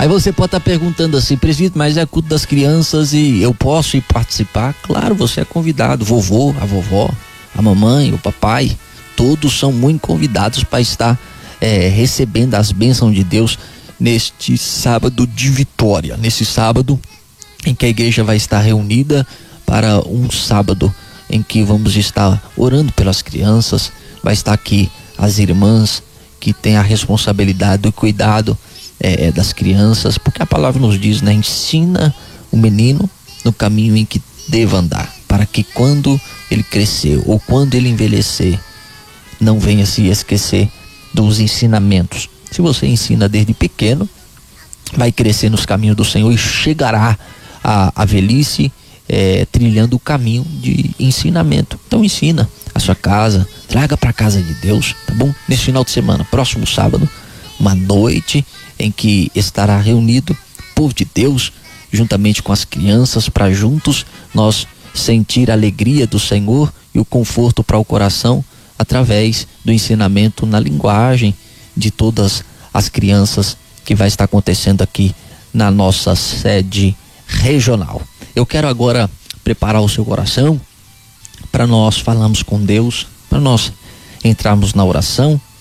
Aí você pode estar perguntando assim: presbítero, mas é culto das crianças e eu posso ir participar? Claro, você é convidado. Vovô, a vovó, a mamãe, o papai, todos são muito convidados para estar recebendo as bênçãos de Deus neste sábado de vitória, nesse sábado em que a igreja vai estar reunida para um sábado em que vamos estar orando pelas crianças. Vai estar aqui as irmãs que têm a responsabilidade do cuidado das crianças, porque a palavra nos diz, né? Ensina o menino no caminho em que deva andar, para que quando ele crescer ou quando ele envelhecer, não venha se esquecer dos ensinamentos. Se você ensina desde pequeno, vai crescer nos caminhos do Senhor e chegará à velhice trilhando o caminho de ensinamento. Então ensina a sua casa, traga para a casa de Deus, tá bom? Nesse final de semana, próximo sábado, uma noite em que estará reunido o povo de Deus juntamente com as crianças, para juntos nós sentir a alegria do Senhor e o conforto para o coração através do ensinamento na linguagem de todas as crianças que vai estar acontecendo aqui na nossa sede regional. Eu quero agora preparar o seu coração para nós falarmos com Deus, para nós entrarmos na oração